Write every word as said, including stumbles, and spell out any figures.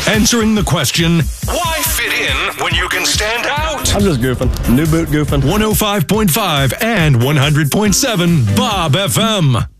Answering the question, why fit in when you can stand out? I'm just goofing. New boot goofing. one oh five point five and one hundred point seven Bob F M.